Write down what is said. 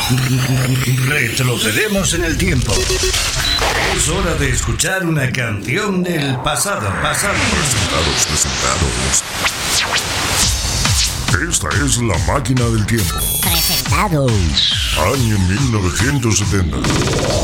Retrocedemos en el tiempo. Es hora de escuchar una canción del pasado. Presentados. Esta es La Máquina del Tiempo. Presentados. Año 1970.